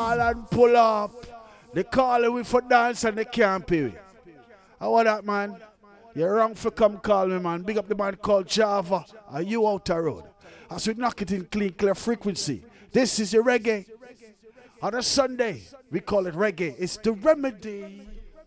ball and pull up. They call it for dance and they can't pay me. How about that, man? You're wrong for come call me, man. Big up the man called Java. Are you out the road? As we knock it in clean, clear frequency. This is your reggae. On a Sunday, we call it reggae. It's the remedy.